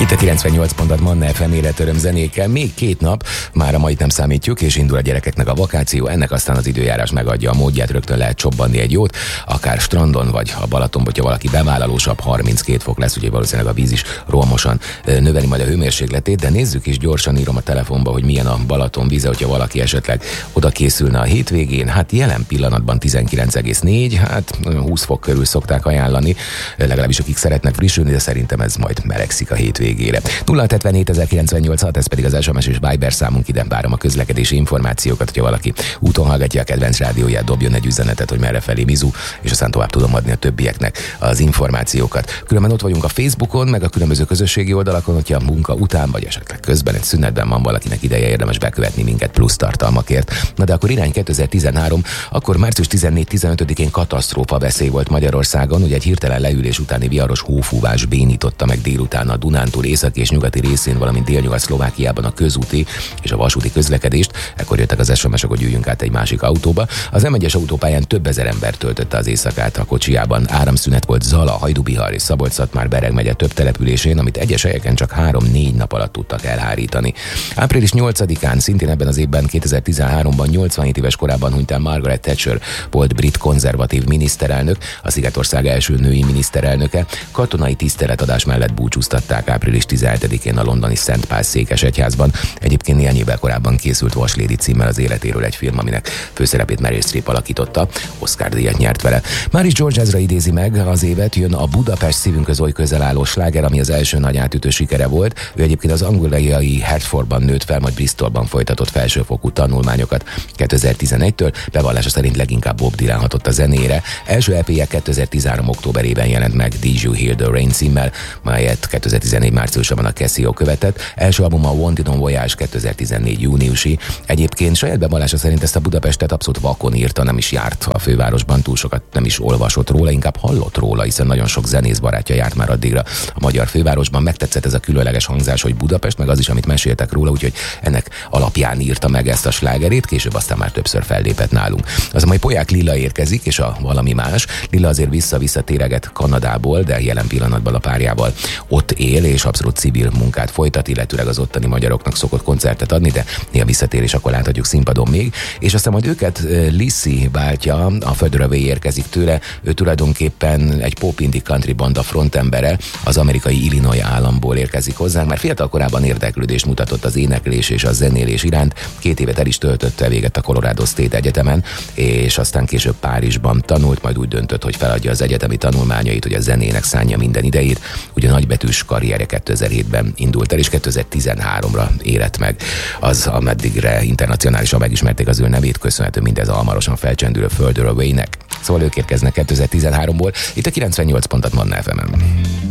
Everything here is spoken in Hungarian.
Itt a 98 pontot Manna FM életöröm zenékkel. Még 2 nap, már a mait nem számítjuk, és indul a gyerekeknek a vakáció. Ennek aztán az időjárás megadja a módját, rögtön lehet csobbanni egy jót, akár strandon, vagy a Balaton, hogyha valaki bevállalósabb, 32 fok lesz, úgyhogy valószínűleg a víz is rohamosan növeli majd a hőmérsékletét, de nézzük is gyorsan, írom a telefonba, hogy milyen a Balaton víze, hogyha valaki esetleg oda készülne a hétvégén. Hát jelen pillanatban 19,4, hát 20 fok körül szokták ajánlani, legalábbis akik szeretnek frissülni, de szerintem ez majd melegszik a hétvégére. 0-77-098-6, ez pedig az SMS és Viber számunk, ide várom a közlekedési információkat, hogyha valaki úton hallgatja a kedvenc rádióját, dobjon egy üzenetet, hogy merre felé mizu, és aztán tovább tudom adni a többieknek az információkat. Különben ott vagyunk a Facebookon, meg a különböző közösségi oldalakon, hogyha a munka után, vagy esetleg közben egy szünetben van valakinek ideje, érdemes bekövetni minket plusz tartalmakért. Na de akkor irány 2013, akkor március 14-15-én katasztrófa veszély volt Magyarországon, ugye egy hirtelen leülés utáni viharos hófúvás bénította meg délután a Dunántúl északi és nyugati részén, valamint délnyugat-Szlovákiában a közúti és a vasúti közlekedést. Ekkor jöttek az SMS-ek, hogy üljünk át egy másik autóba. Az M1-es autópályán több ezer ember töltötte az éjszakát a kocsijában. Áramszünet volt Zala, Hajdubihar és Szabolcs-Szatmár-Bereg megye több településén, amit egyes helyeken csak 3-4 nap alatt tudtak elhárítani. Április 8-án, szintén ebben az évben, 2013-ban 87 éves korában hunyt el Margaret Thatcher, volt brit konzervatív miniszterelnök, a Szigetország első női miniszterelnöke. Katonai tiszteletadás mellett búcsúztatták április 17-én a londoni Szent Pál székesegyházban. Egyébként néhány évvel korábban készült Was Lady címmel az életéről egy film, aminek főszerepét Meryl Streep alakította, Oscar-díjat nyert vele. Maris George Ezra idézi meg az évet, jön a Budapest szívünkhöz oly közel álló sláger, ami az első nagy átütő sikere volt. Ő egyébként az angliai Hertfordban nőtt fel, majd Bristolban folytatott felsőfokú tanulmányokat 2011-től, bevallása szerint leginkább Bob Dylan hatott a zenére. Első EP-je 2013 októberében jelent meg, Did You Hear the Rain címmel, melyet 2014 márciusában a Casio követett. Első albuma a Wanted on Voyage 2014 júniusi. Egyébként saját bevallása szerint ezt a Budapestet abszolút vakon írta, nem is járt a fővárosban, túl sokat nem is olvasott róla, inkább hallott róla, hiszen nagyon sok zenész barátja járt már addigra a magyar fővárosban. Megtetszett ez a különleges hangzás, hogy Budapest, meg az is, amit meséltek róla, úgyhogy ennek alapján írta meg ezt a slágerét, később aztán már többször fellépett nálunk. Az majd Poják Lilla érkezik, és a valami más. Lilla azért visszatéreget Kanadából, de jelen pillanatban a párjával ott él, és abszolút civil munkát folytat, illetőleg az ottani magyaroknak szokott koncertet adni, de néha visszatér, és akkor láthatjuk színpadon még. És aztán majd őket Lissy váltja, a Földrövé érkezik tőle, ő tulajdonképpen egy pop-indie country banda frontembere, az amerikai Illinois államból érkezik hozzánk, mert fiatal korában érdeklődést mutatott az éneklés és a zenélés iránt. 2 évet el is töltötte véget a Colorado State Egyetemen, és aztán később Párizsban tanult, majd úgy döntött, hogy feladja az egyetemi tanulmányait, hogy a zenének szánja minden idejét. Ugye nagybetűs karrierje 2007-ben indult el, és 2013-ra érett meg. Az, ameddigre internacionálisan megismerték az ő nevét, köszönhető mindez a hamarosan felcsendülő Further Away-nek. Szóval ők érkeznek 2013-ból, itt a 98 pontot Manna FM-en.